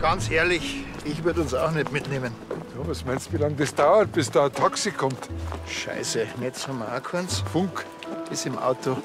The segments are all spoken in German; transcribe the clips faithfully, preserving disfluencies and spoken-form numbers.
ganz ehrlich, ich würde uns auch nicht mitnehmen. Ja, was meinst du, wie lange das dauert, bis da ein Taxi kommt? Scheiße, Netz haben wir auch keins. Funk. Ist im Auto.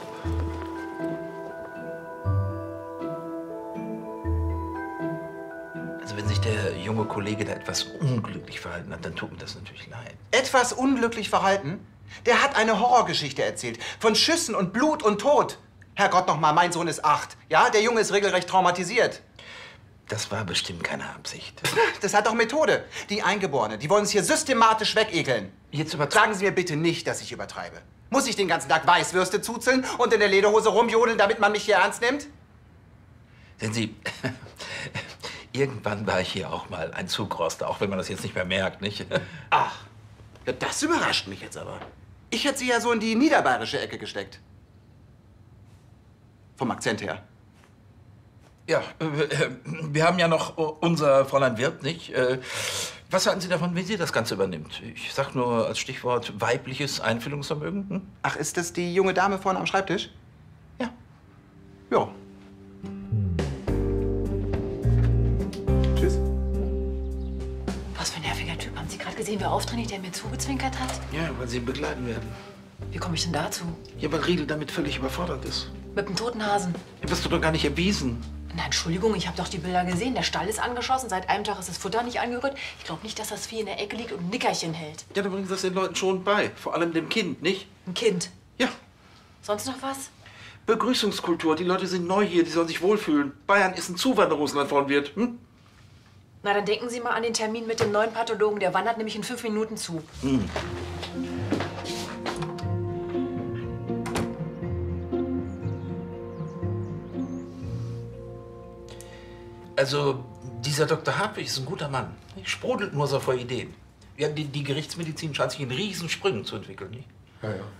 Also wenn sich der junge Kollege da etwas unglücklich verhalten hat, dann tut mir das natürlich leid. Etwas unglücklich verhalten? Der hat eine Horrorgeschichte erzählt. Von Schüssen und Blut und Tod. Herrgott noch mal, mein Sohn ist acht. Ja, der Junge ist regelrecht traumatisiert. Das war bestimmt keine Absicht. Das hat doch Methode. Die Eingeborenen, die wollen uns hier systematisch wegekeln. Jetzt übertreiben Sagen Sie mir bitte nicht, dass ich übertreibe. Muss ich den ganzen Tag Weißwürste zuzeln und in der Lederhose rumjodeln, damit man mich hier ernst nimmt? Sehen Sie, irgendwann war ich hier auch mal ein Zugroster, auch wenn man das jetzt nicht mehr merkt, nicht? Ach, ja, das überrascht mich jetzt aber. Ich hätte Sie ja so in die niederbayerische Ecke gesteckt. Vom Akzent her. Ja, äh, wir haben ja noch unser Fräulein Wirth, nicht? Äh, was halten Sie davon, wenn sie das Ganze übernimmt? Ich sag nur als Stichwort weibliches Einfühlungsvermögen. Hm? Ach, ist das die junge Dame vorne am Schreibtisch? Ja. Ja. Tschüss. Was für ein nerviger Typ. Haben Sie gerade gesehen, wer auftrainiert, der mir zugezwinkert hat? Ja, weil Sie ihn begleiten werden. Wie komme ich denn dazu? Ja, weil Riedel damit völlig überfordert ist. Mit dem toten Hasen. Ja, wirst du doch gar nicht erwiesen. Na, Entschuldigung, ich habe doch die Bilder gesehen. Der Stall ist angeschossen. Seit einem Tag ist das Futter nicht angerührt. Ich glaube nicht, dass das Vieh in der Ecke liegt und ein Nickerchen hält. Ja, dann bringen Sie das den Leuten schon bei. Vor allem dem Kind, nicht? Ein Kind? Ja. Sonst noch was? Begrüßungskultur. Die Leute sind neu hier, die sollen sich wohlfühlen. Bayern ist ein Zuwanderungsland von wird. Hm? Na, dann denken Sie mal an den Termin mit dem neuen Pathologen. Der wandert nämlich in fünf Minuten zu. Hm. Also, dieser Doktor Hartwig ist ein guter Mann. Sprudelt nur so vor Ideen. Ja, die, die Gerichtsmedizin scheint sich in Riesensprüngen zu entwickeln, nicht? Ja, ja, ja.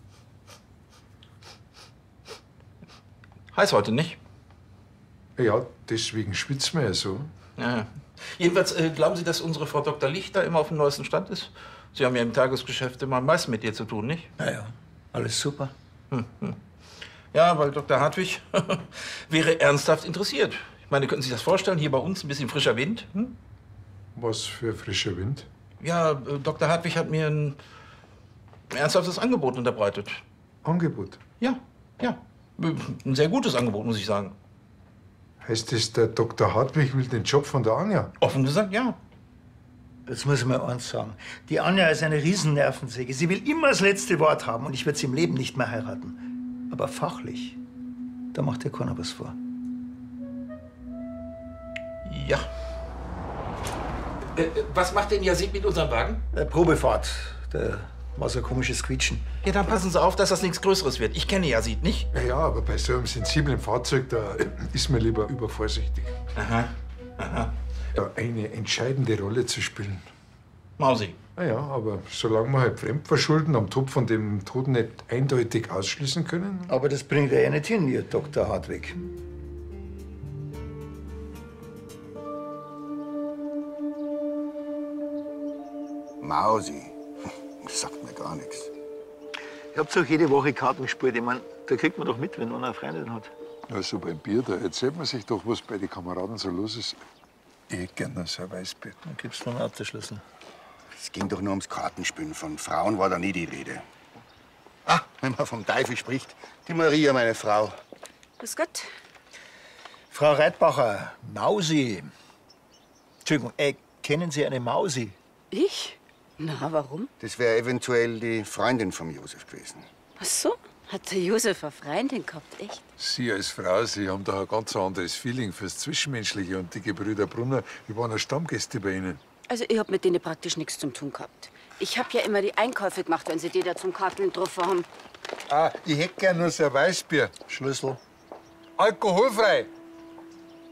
Heiß heute, nicht? Ja, deswegen schwitzt man ja so. Ja. Jedenfalls, äh, glauben Sie, dass unsere Frau Doktor Lichter immer auf dem neuesten Stand ist? Sie haben ja im Tagesgeschäft immer am meisten mit ihr zu tun, nicht? Ja, ja, alles super. Hm, hm. Ja, weil Doktor Hartwig wäre ernsthaft interessiert. Ich meine, können Sie sich das vorstellen, hier bei uns ein bisschen frischer Wind? Hm? Was für frischer Wind? Ja, äh, Doktor Hartwig hat mir ein ernsthaftes Angebot unterbreitet. Angebot? Ja, ja. Ein sehr gutes Angebot, muss ich sagen. Heißt das, der Doktor Hartwig will den Job von der Anja? Offen gesagt, ja. Jetzt muss ich mal eins sagen. Die Anja ist eine Riesennervensäge. Sie will immer das letzte Wort haben und ich werde sie im Leben nicht mehr heiraten. Aber fachlich, da macht ihr keiner was vor. Ja. Äh, was macht denn Yazid mit unserem Wagen? Äh, Probefahrt. Da war so ein komisches Quietschen. Ja, dann passen Sie auf, dass das nichts Größeres wird. Ich kenne Yazid, nicht? Ja, ja, aber bei so einem sensiblen Fahrzeug, da ist man lieber übervorsichtig. Aha, aha. Ja, eine entscheidende Rolle zu spielen. Mausi. Na ja, aber solange wir halt Fremdverschulden am Topf von dem Tod nicht eindeutig ausschließen können. Aber das bringt er ja nicht hin, ihr Doktor Hartwig. Mausi. Das sagt mir gar nichts. Ich hab doch jede Woche Karten gespielt. Ich mein, da kriegt man doch mit, wenn man eine Freundin hat. Also beim Bier, da erzählt man sich doch, was bei den Kameraden so los ist. Ich hätte gerne so ein Weißbier. Dann gibst du einen Autoschlüssel. Es ging doch nur ums Kartenspielen. Von Frauen war da nie die Rede. Ah, wenn man vom Teufel spricht, die Maria, meine Frau. Grüß Gott. Frau Reitbacher, Mausi. Entschuldigung, äh, kennen Sie eine Mausi? Ich? Na, warum? Das wäre eventuell die Freundin vom Josef gewesen. Ach so? Hat der Josef eine Freundin gehabt, echt? Sie als Frau, Sie haben da ein ganz anderes Feeling fürs Zwischenmenschliche. Und die Gebrüder Brunner, die waren ja Stammgäste bei Ihnen. Also, ich hab mit denen praktisch nichts zu tun gehabt. Ich hab ja immer die Einkäufe gemacht, wenn sie die da zum Karteln getroffen haben. Ah, ich hätte gern nur so ein Weißbier. Schlüssel. Alkoholfrei.